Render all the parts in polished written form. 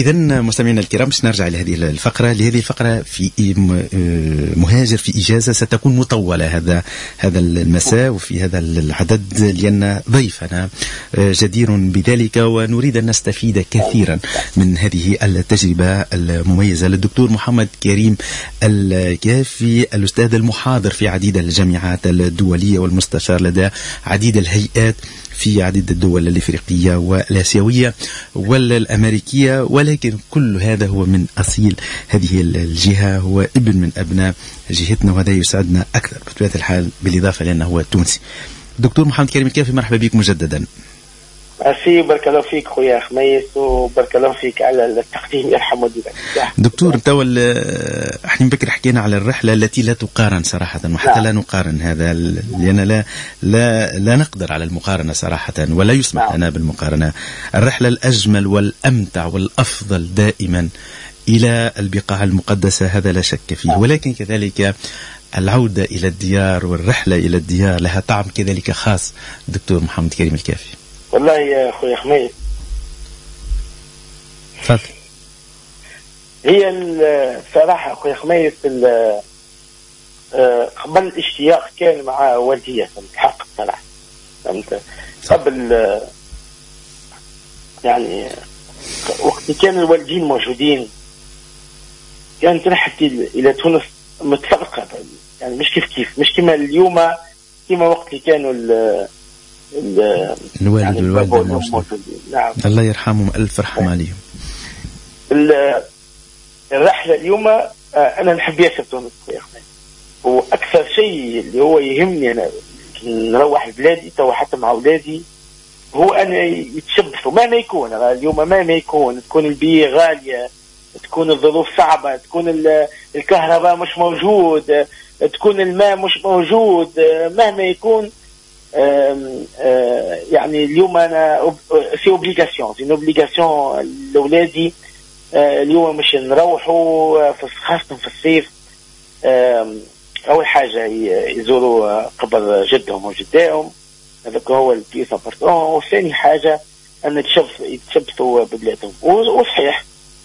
إذا مستمعينا الكرام باش نرجع لهذه الفقرة في مهاجر في إجازة ستكون مطولة هذا المساء وفي هذا العدد، لأن ضيفنا جدير بذلك ونريد أن نستفيد كثيرا من هذه التجربة المميزة للدكتور محمد كريم الكافي، الأستاذ المحاضر في عديد الجامعات الدولية والمستشار لدى عديد الهيئات في عديد الدول الإفريقية والآسيوية والأمريكية، ولكن كل هذا هو من أصيل هذه الجهة، هو ابن من أبناء جهتنا، وهذا يسعدنا أكثر بطبيعة الحال، بالإضافة لأنه هو تونسي. دكتور محمد كريم الكافي، مرحبا بك مجددا. أسي بارك الله فيك خويا خميس، وبارك الله فيك على التقديم، يرحم والديك. دكتور تو احنا بكر حكينا على الرحلة التي لا تقارن صراحة، وحتى لا نقارن هذا، لأن لا نقدر على المقارنة صراحة، ولا يسمح لنا بالمقارنة. الرحلة الأجمل والأمتع والأفضل دائما إلى البقاع المقدسة، هذا لا شك فيه، ولكن كذلك العودة إلى الديار والرحلة إلى الديار لها طعم كذلك خاص. دكتور محمد كريم الكافي، والله يا أخوي خميس، تفضل. هي الصراحة أخوي خميس، قبل الاشتياق كان مع والدية، فهمت حق صراحة، فهمت قبل يعني وقت كان الوالدين موجودين كانت رحلتي إلى تونس متفرقة، يعني مش كيف مش كما اليوم، كما وقت اللي كانوا الوالد يعني والوالدة موجودين. نعم، الله يرحمهم، ألف رحمة عليهم. الرحلة اليوم أنا نحب ياسر تونس يا أخي، وأكثر شيء اللي هو يهمني أنا نروح بلادي تو حتى مع أولادي، هو أنا يتشبثوا مهما يكون اليوم، مهما يكون، تكون البيئة غالية، تكون الظروف صعبة، تكون الكهرباء مش موجود، تكون الماء مش موجود، مهما يكون، يعني اليوم أنا سي اوبليغاسيون لأولادي اليوم مش نروحوا خاصة في الصيف. أول حاجة يزوروا قبر جدهم وجدائهم، هذاك هو البيس امبورطون، وثاني حاجة أن يتشبثوا ببلادهم. وصحيح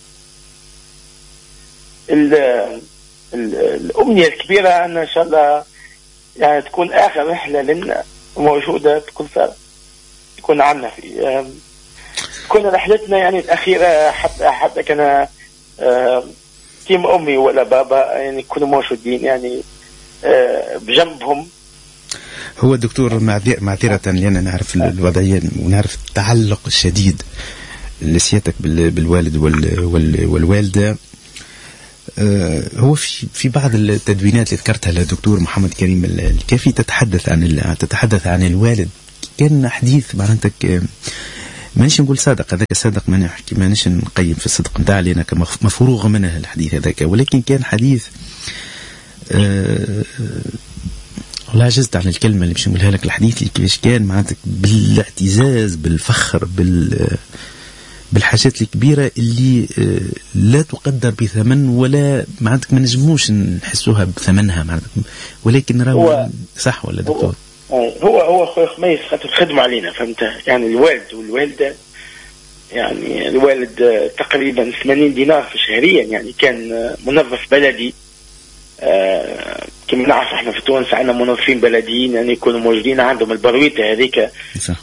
الأمنية الكبيرة أن إن شاء الله يعني تكون آخر رحلة لنا موجودة، تكون عنا في تكون رحلتنا يعني الأخيرة، حتى كان كيم أمي ولا بابا يعني كانوا موجودين يعني بجنبهم. هو دكتور معذرة لأن نعرف الوضعية ونعرف التعلق الشديد لسيادتك بالوالد والوالدة. هو في بعض التدوينات اللي ذكرتها للدكتور محمد كريم الكافي تتحدث عن الوالد، كان حديث معناتك مانيش نقول صادق، هذاك صادق ما نحكي، مانيش نقيم في الصدق نتاع لنا مفروغ منه الحديث هذاك، ولكن كان حديث والله عجزت عن الكلمة اللي باش نقولها لك. الحديث اللي كيفاش كان معناتك بالاعتزاز، بالفخر، بالحاجات الكبيرة اللي لا تقدر بثمن، ولا معناتك ما نجموش نحسوها بثمنها معناتك، ولكن راهو صح ولا دكتور؟ هو أخوي خميس خاطر خدموا علينا، فهمت يعني الوالد والوالدة، يعني الوالد تقريبا 80 دينار شهريا، يعني كان منظف بلدي. كما نعرف احنا في تونس عندنا منظفين بلديين يعني يكونوا موجودين عندهم البرويته هذيك، صح،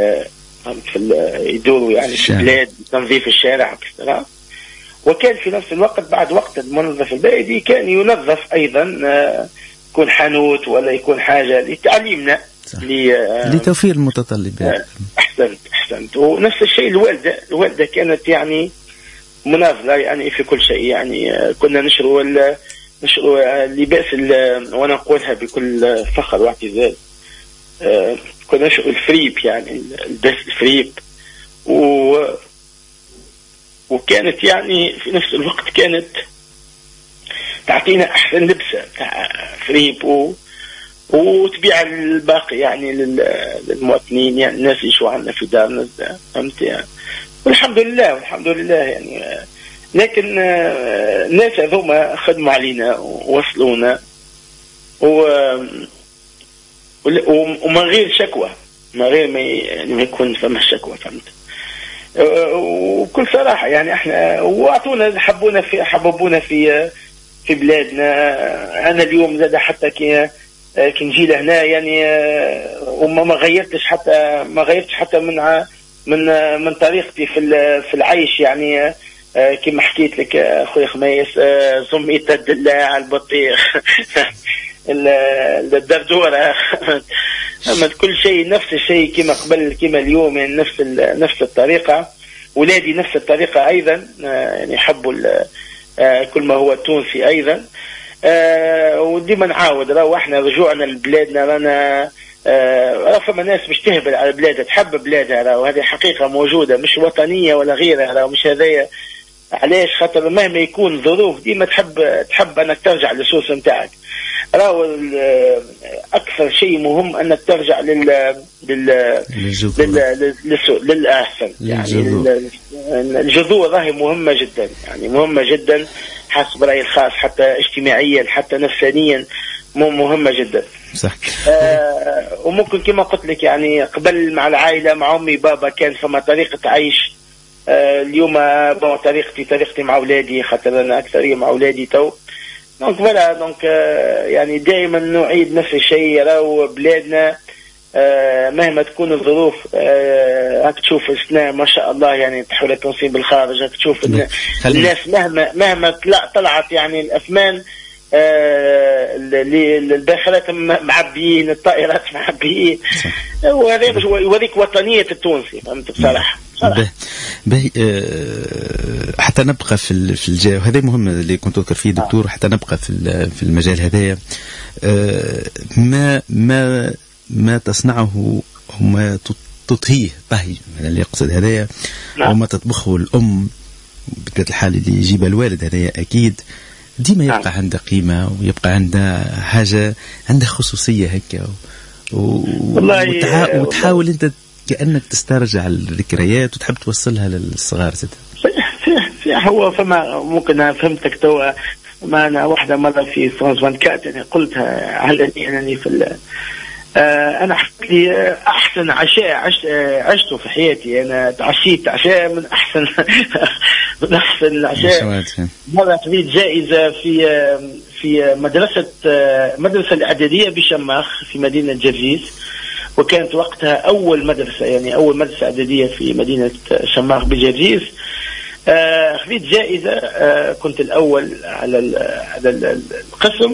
يدوروا يعني في البلاد تنظيف الشارع كذا. وكان في نفس الوقت بعد وقت المنظف البلدي كان ينظف ايضا يكون حانوت ولا يكون حاجه لتعليمنا لتوفير المتطلبات. احسنت. ونفس الشيء الوالده كانت يعني مناضله يعني في كل شيء، يعني كنا نشروا لباس وانا نقولها بكل فخر واعتزاز، كنا نشروا الفريب، يعني لباس الفريب، وكانت يعني في نفس الوقت كانت تعطينا احسن لبسه تاع فريب، وتبيع الباقي يعني للمواطنين، يعني الناس يشوا عندنا في دارنا، فهمت يعني. والحمد لله يعني. لكن الناس هذوما خدموا علينا ووصلونا ومن غير شكوى، من غير ما يكون فما شكوى، فهمت. وكل صراحة يعني احنا واعطونا حببونا في بلادنا. انا اليوم زاد حتى كي نجي لهنا يعني وما غيرتش حتى من طريقتي في العيش يعني. كما حكيت لك اخوي خميس سميت الدلاع البطيخ الدردوره اما كل شيء نفس الشيء كما قبل كما اليوم يعني نفس الطريقه. ولادي نفس الطريقه ايضا يعني يحبوا كل ما هو تونسي ايضا. وديما نعاود راهو احنا رجوعنا لبلادنا رانا فما ناس مش تهبل على بلادها تحب بلادها راهو هذه حقيقه موجوده مش وطنيه ولا غيرها راهو مش هذايا. علاش خاطر مهما يكون ظروف ديما تحب انك ترجع للسوس نتاعك. راهو اكثر شيء مهم انك ترجع للاحسن يعني الجذور راهي مهمه جدا يعني مهمه جدا حسب رايي الخاص حتى اجتماعيا حتى نفسانيا مهمه جدا. صح. وممكن كما قلت لك يعني قبل مع العائله مع امي بابا كان فما طريقه عيش. اليوم طريقتي مع اولادي خاطر انا اكثريه مع اولادي تو دونك فوالا دونك يعني دائما نعيد نفس الشيء. راهو بلادنا مهما تكون الظروف هاك تشوف السنة ما شاء الله يعني تحول التنصيب بالخارج. هاك تشوف الناس مهما طلعت يعني الأثمان الباخرات معبيين الطائرات معبيين. وهذا يوريك وطنية التونسي فهمت بصراحة. حتى نبقى في الجو هذا مهم اللي كنت أذكر فيه دكتور. حتى نبقى في المجال هذايا ما تصنعه وما تطهيه طهي اللي يقصد هذايا وما تطبخه الأم بطبيعة الحال اللي يجيب الوالد هذايا أكيد ديما يبقى عنده قيمة ويبقى عنده حاجة عنده خصوصية هكا وتحاول أنت كأنك تسترجع الذكريات وتحب توصلها للصغار. صحيح هو فما ممكن فهمتك توا معنا واحدة مرة في فرانس 24 يعني قلتها علني أنني في أنا حكيت لي أحسن عشاء عشته في حياتي. أنا تعشيت عشاء من أحسن العشاء. مرة أخذت جائزة في مدرسة الإعدادية بشماخ في مدينة جرجيس وكانت وقتها أول مدرسة إعدادية في مدينة شماخ بجرجيس. أخذت جائزة كنت الأول على القسم.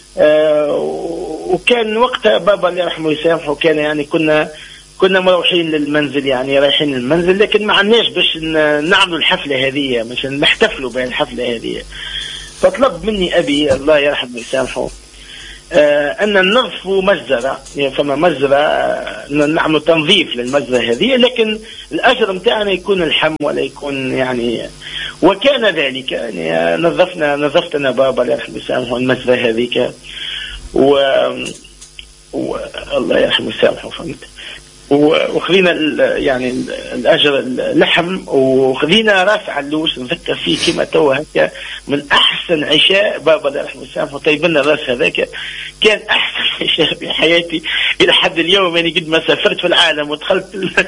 وكان وقتها بابا الله يرحمه ويسامحه كان يعني كنا مروحين للمنزل يعني رايحين للمنزل لكن ما عندناش باش نعملوا الحفلة هذه مش نحتفلوا بهذه الحفلة هذه. فطلب مني أبي الله يرحمه ويسامحه أن ننظفوا مجزرة يعني فما مجزرة نعمل تنظيف للمجزرة هذه لكن الأجر متاعنا يكون الحم ولا يكون يعني. وكان ذلك يعني نظفت أنا بابا الله يرحمه ويسامحه المجزرة هذيك الله يرحمه ويسامحه فهمت. وخذينا يعني الأجر اللحم وخذينا راس علوش نذكر فيه كما توا هكا من أحسن عشاء بابا الله يرحمه ويسامحه طيب لنا الراس هذاك كان أحسن عشاء في حياتي إلى حد اليوم يعني قد ما سافرت في العالم ودخلت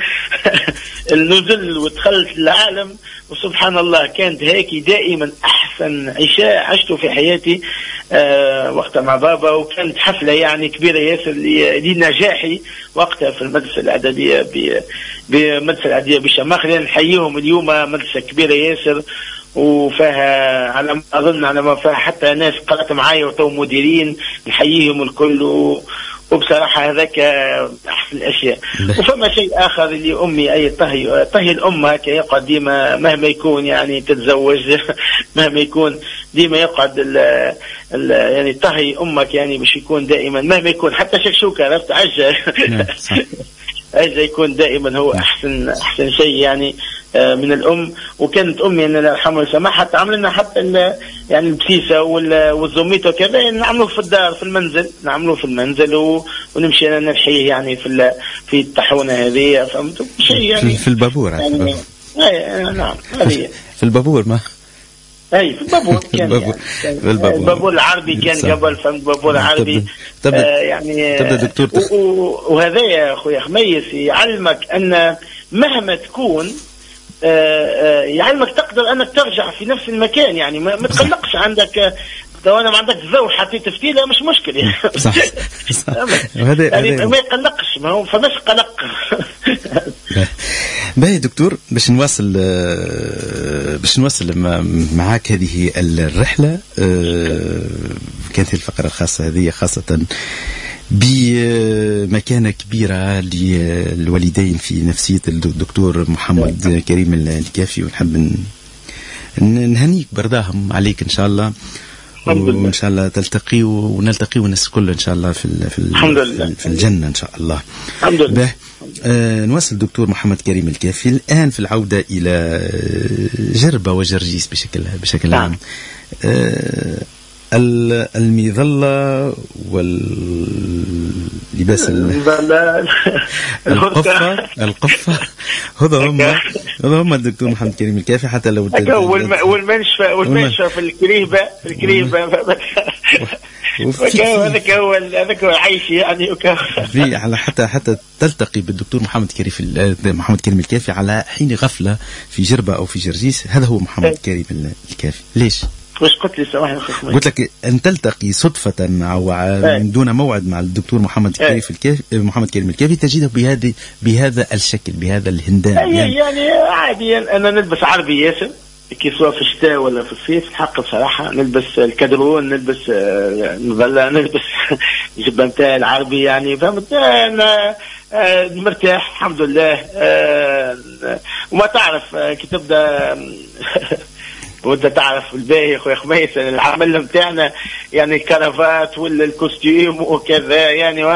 النزل ودخلت العالم وسبحان الله كانت هيك دائما أحسن عشاء عشته في حياتي وقتها مع بابا. وكانت حفلة يعني كبيرة ياسر لنجاحي وقتها في المدرسة الإعدادية بمدرسة الإعدادية بشماخ لأن نحييهم اليوم مدرسة كبيرة ياسر وفيها على ما فيها حتى ناس قرأت معايا وتو مديرين نحييهم الكل. وبصراحة هذاك أحسن الأشياء. وفما شيء آخر اللي أمي أي طهي الأم هكا يقعد ديما مهما يكون يعني تتزوج مهما يكون ديما يقعد يعني طهي أمك يعني باش يكون دائما مهما يكون حتى شكشوكة عرفت عجة يكون دائما هو أحسن شيء يعني من الأم. وكانت أمي أن الله يرحمها ويسامحها حتى عملنا حتى يعني البسيسة والزوميتو وكذا نعملوه في الدار في المنزل نعملوه في المنزل ونمشي أنا نحيه يعني في الطحونة هذه فهمتوا شيء يعني في البابور يعني نعم هذه في البابور ما اي في البابور كان البابور العربي كان قبل فهمت البابور العربي يعني تبدا دكتور وهذا يا اخويا خميس يعلمك ان مهما تكون يعلمك تقدر انك ترجع في نفس المكان، يعني ما تقلقش عندك لو انا ما عندك ذو حطيت فتيله مش مشكل يعني. صح. يعني ما يقلقش، ما هو فماش قلق. باهي دكتور، باش نواصل معاك هذه الرحله. كانت الفقره الخاصه هذه خاصه بمكانة كبيرة للوالدين في نفسية الدكتور محمد كريم الكافي، ونحب نهنيك برضاهم عليك إن شاء الله، وإن شاء الله تلتقي ونلتقي والناس كل إن شاء الله في الجنة إن شاء الله. الحمد لله. نواصل الدكتور محمد كريم الكافي الآن في العودة إلى جربة وجرجيس بشكل عام. المظلة واللباس القفة هذا هم الدكتور محمد كريم الكافي. حتى لو والمنشفة في الكريبة هذاك هو عايش يعني. حتى تلتقي بالدكتور محمد كريم الكافي على حين غفلة في جربة أو في جرجيس. هذا هو محمد كريم الكافي. ليش؟ وش قلت لي سواء قلت لك أن تلتقي صدفة أو من دون موعد مع الدكتور محمد كريم الكافي تجده بهذا الشكل، بهذا الهندام. يعني عاديا أنا نلبس عربي ياسر كي سواء في الشتاء ولا في الصيف. الحق بصراحة نلبس الكادرون، نلبس نظلة، نلبس جبة نتاع العربي يعني، فهمت؟ أنا مرتاح الحمد لله. وما تعرف كي تبدأ وانت تعرف الباهي اخويا خميس العمل نتاعنا يعني الكرافات ولا الكوستيوم وكذا يعني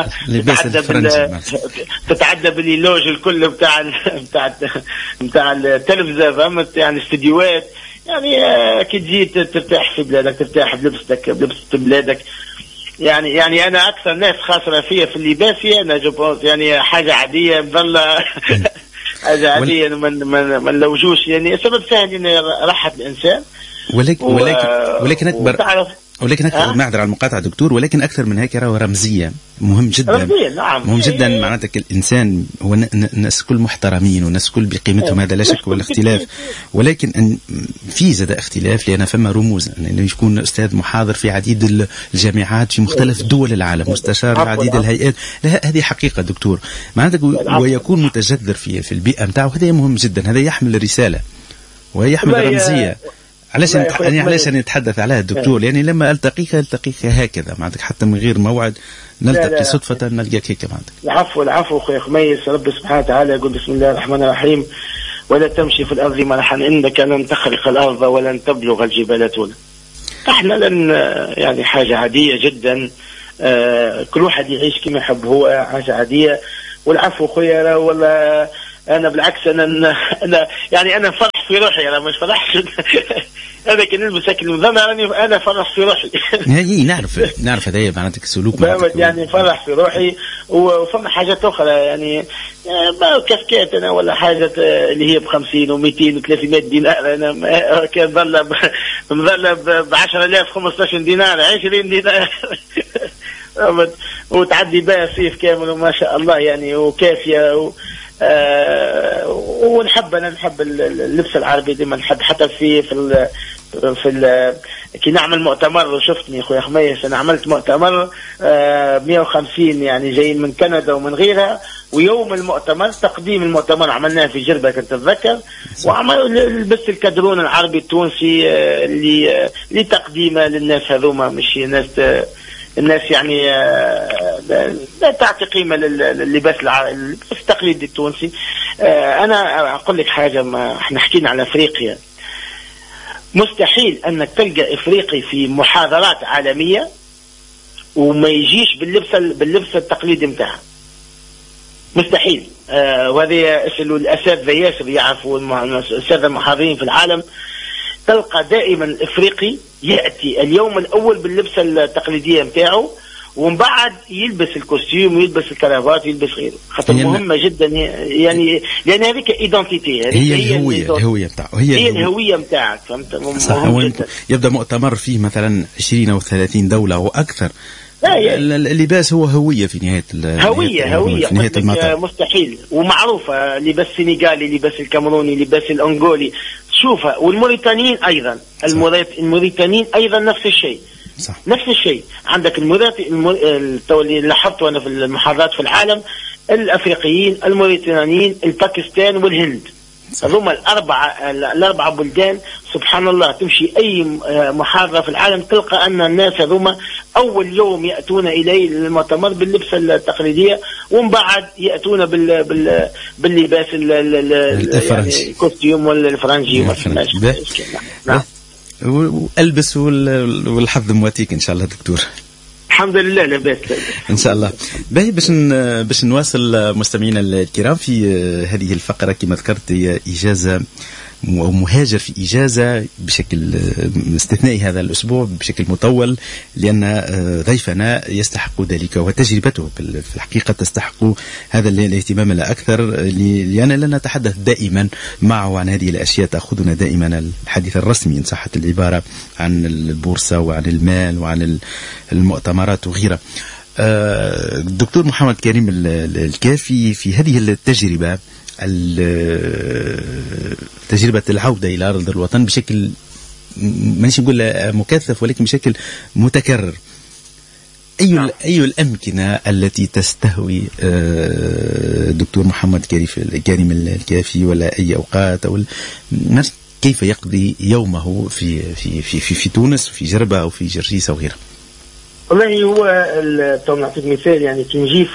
تتعدى باللوج الكل بتاع التلفزة، فهمت؟ يعني استديوهات يعني كي تجي ترتاح في بلادك، ترتاح بلبستك بلبسة بلادك. يعني انا اكثر ناس خاسرة فيها في اللباس انا جوبونس يعني حاجة عادية مظلة حاجة عادية من لوجوش يعني سبب سهل يعني راحة الإنسان. ولكن أكثر معذرة على المقاطعة دكتور، ولكن أكثر من هيك راهو رمزية مهم جدا. نعم. مهم جدا. معناتك الإنسان هو الناس كل محترمين والناس كل بقيمتهم، هذا لا شك ولا اختلاف، ولكن أن في زاد اختلاف لأن فما رموز أنه يكون أستاذ محاضر في عديد الجامعات في مختلف دول العالم، مستشار لعديد الهيئات. هذه حقيقة دكتور معناتك، ويكون متجذر في البيئة متاعه. هذا مهم جدا، هذا يحمل رسالة ويحمل رمزية. علاش نتحدث عليها الدكتور؟ يعني لما ألتقيك هكذا معناتك حتى من غير موعد، نلتقي صدفة نلقاك هيك معناتك. العفو أخوي خميس. رب سبحانه وتعالى يقول بسم الله الرحمن الرحيم: ولا تمشي في الأرض مرحا إنك لن تخرق الأرض ولن تبلغ الجبال طولا. احنا لن يعني حاجة عادية جدا، كل واحد يعيش كما يحب، هو حاجة عادية. والعفو أخويا ولا أنا بالعكس أنا فرح في روحي، أنا مش فرح هذا كان نلبس أكل مظلة أنا فرح في روحي. نعرف هذا معناتك سلوك يعني فرح في روحي. وفما حاجات أخرى يعني ما كاسكات أنا ولا حاجة اللي هي ب50 و200 و300 دينار. أنا كان مظلة ب10,000 15 دينار 20 دينار وتعدي بها صيف كامل وما شاء الله يعني وكافية. ونحب اللبس العربي ديما نحب، حتى في كي نعمل مؤتمر. وشفتني اخويا خميس انا عملت مؤتمر 150 يعني جايين من كندا ومن غيرها، ويوم المؤتمر تقديم المؤتمر عملناه في جربة كنت اتذكر، لبست الكادرون العربي التونسي اللي تقديمه للناس هذوما، مش الناس يعني لا تعطي قيمة لللباس التقليدي التونسي. أنا أقول لك حاجة، ما احنا حكينا على أفريقيا، مستحيل أنك تلقى إفريقي في محاضرات عالمية وما يجيش باللبس التقليدي متاعها، مستحيل. وهذا اسألوا الأساتذة ياسر يعرفوا، الأساتذة المحاضرين في العالم، تلقى دائما الإفريقي يأتي اليوم الأول باللبس التقليدية متاعه، ومن بعد يلبس الكوستيوم ويلبس الكرافات ويلبس غيره، خاطر مهمة جدا يعني، لأن هذيك إيدنتيتي، هي الهوية بتاعه، هي الهوية متاعك، فهمت؟ يبدأ مؤتمر فيه مثلا 20 أو 30 دولة وأكثر، اللباس هو هوية في نهاية هوية في نهاية المطاف. مستحيل. ومعروفة لباس السنغالي، لباس الكاميروني، لباس الأنغولي، شوفها. والموريتانيين أيضا، الموريتانيين أيضا نفس الشيء. صح. نفس الشيء. عندك اللي لاحظته أنا في المحاضرات في العالم، الأفريقيين، الموريتانيين، الباكستان والهند. هذوما الأربعة بلدان سبحان الله. تمشي أي محاضرة في العالم تلقى أن الناس هذوما أول يوم يأتون إليه للمؤتمر باللبس التقليدية، ومن بعد يأتون باللباس الفرنسي، الكوستيوم والفرنجي. نعم. والبس والحظ مواتيك إن شاء الله دكتور. الحمد لله لاباس ان شاء الله. باهي باش نواصل مستمعينا الكرام في هذه الفقره. كما ذكرت هي اجازه ومهاجر في إجازة بشكل استثنائي هذا الأسبوع بشكل مطول، لأن ضيفنا يستحق ذلك وتجربته في الحقيقة تستحق هذا الاهتمام لا أكثر، لأننا لا نتحدث دائما معه عن هذه الأشياء تأخذنا دائما الحديث الرسمي إن صحت العبارة عن البورصة وعن المال وعن المؤتمرات وغيرها. الدكتور محمد كريم الكافي في هذه التجربة، تجربة العودة إلى أرض الوطن بشكل مانيش نقول مكثف ولكن بشكل متكرر، أي الأمكنة التي تستهوي الدكتور محمد كريم الكافي، ولا أي أوقات أو كيف يقضي يومه في تونس، في جربة أو في جرجيس أو غيرها؟ والله هو نعطيك مثال، يعني كي نجي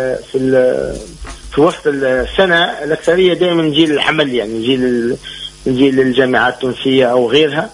في وسط السنة الأكثرية دائما نجي للعمل، يعني نجي للجامعات التونسية أو غيرها.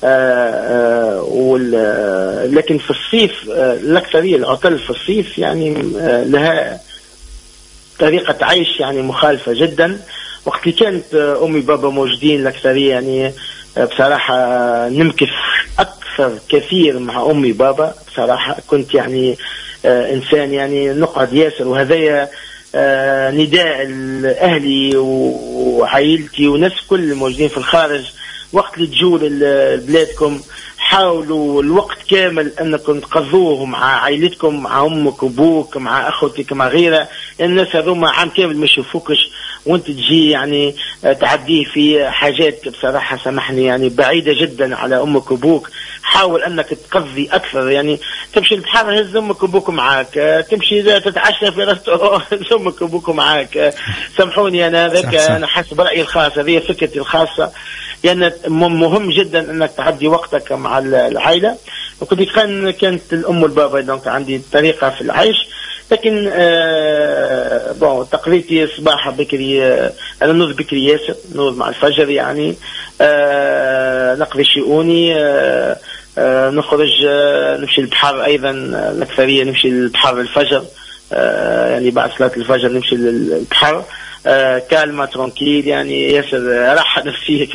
لكن في الصيف الأكثرية العطل في الصيف يعني لها طريقة عيش يعني مخالفة جدا. وقت اللي كانت أمي بابا موجودين الأكثرية يعني بصراحة نمكث أكثر كثير مع أمي بابا. بصراحة كنت يعني إنسان يعني نقعد ياسر، وهذايا نداء أهلي وعائلتي وناس كل الموجودين في الخارج، وقت اللي تجوا لبلادكم حاولوا الوقت كامل أنكم تقضوه مع عائلتكم، مع أمك وبوك، مع أخوتك، مع غيرها. الناس هذوما عام كامل ما يشوفوكش وانت تجي يعني تعديه في حاجات بصراحة سامحني يعني بعيدة جدا على أمك وبوك. حاول أنك تقضي أكثر، يعني تمشي البحر هز أمك وبوك معاك، تمشي تتعشى في رستوران هز أمك وبوك معاك. سامحوني أنا ذاك أنا حسب رأيي الخاص، هذه فكرتي الخاصة، لأن يعني مهم جدا أنك تعدي وقتك مع العائلة. وكنت كانت الأم والبابا دونك عندي طريقة في العيش. لكن تقليدي صباح بكري، أنا نوض بكري ياسر، نوض مع الفجر يعني، نقضي شؤوني، نخرج نمشي البحر أيضا الأكثرية، نمشي البحر الفجر، يعني بعد صلاة الفجر نمشي للبحر كالما ترونكيل، يعني ياسر راحة نفسية